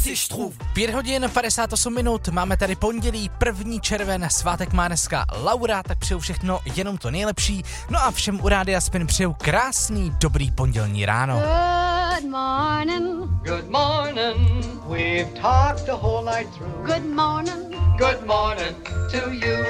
5 hodin 58 minut, máme tady pondělí, 1. červen, svátek má dneska Laura, tak přeju všechno jenom to nejlepší. No a všem u Rádia Spin přeju krásný, dobrý pondělní ráno. Good morning. Good morning. We've talked the whole night through. Good morning. Good morning to you.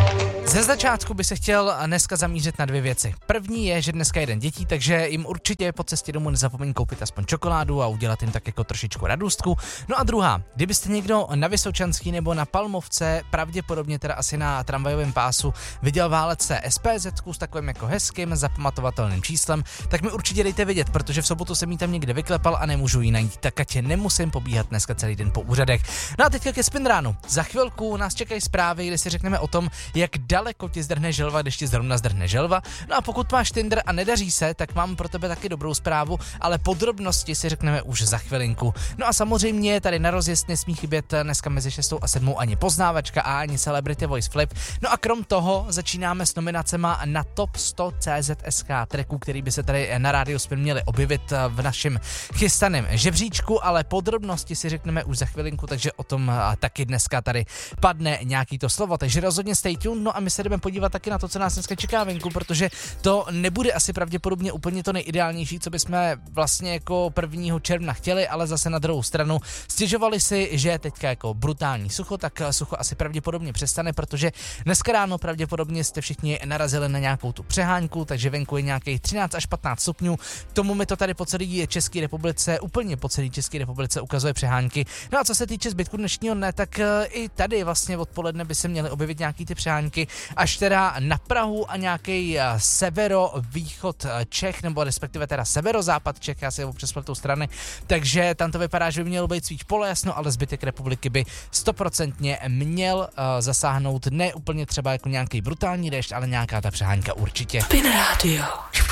Ze začátku by se chtěl dneska zamířit na 2 věci. První je, že dneska je den dětí, takže jim určitě po cestě domů nezapomeň koupit aspoň čokoládu a udělat jim tak jako trošičku radostku. No a druhá, kdybyste někdo na Vysočanský nebo na Palmovce, pravděpodobně teda asi na tramvajovém pásu, viděl válece SPZ s takovým jako hezkým zapamatovatelným číslem, tak mi určitě dejte vědět, protože v sobotu jsem jí tam někde vyklepal a nemůžu ji najít, tak ať nemusím pobíhat dneska celý den po úřadech. No a teďka ke Spin ránu. Za chvilku nás čekají zprávy, kde si řekneme o tom, jak daleko ti zdrhne želva, když ti zrovna zdrhne želva. No a pokud máš Tinder a nedaří se, tak mám pro tebe taky dobrou zprávu, ale podrobnosti si řekneme už za chvilinku. No a samozřejmě tady na rozjezd nesmí chybět dneska mezi 6 a 7 ani poznávačka a ani Celebrity Voice Flip. No a krom toho začínáme s nominacema na Top 100 CZSK tracků, který by se tady na Rádiu Spin měli objevit v našem chystaném žebříčku, ale podrobnosti si řekneme už za chvilinku, takže o tom taky dneska tady padne nějaký to slovo, takže rozhodně stay tuned. No a my se jdeme podívat taky na to, co nás dneska čeká venku, protože to nebude asi pravděpodobně úplně to nejideálnější, co bychom vlastně jako 1. června chtěli, ale zase na druhou stranu stěžovali si, že je teďka jako brutální sucho, tak sucho asi pravděpodobně přestane, protože dneska ráno pravděpodobně jste všichni narazili na nějakou tu přeháňku, takže venku je nějakých 13 až 15 stupňů. K tomu mi to tady po celé České republice, úplně po celé České republice ukazuje přehánky. No a co se týče zbytku dnešního dne, tak i tady vlastně odpoledne by se měly objevit nějaký ty přehánky, až teda na Prahu a nějaký severovýchod Čech, nebo respektive teda severozápad Čech, já si občas tou strany, takže tam to vypadá, že by mělo být svých polojasno, ale zbytek republiky by 100% měl zasáhnout, ne úplně třeba jako nějaký brutální déšť, ale nějaká ta přehánka určitě. Spin Radio.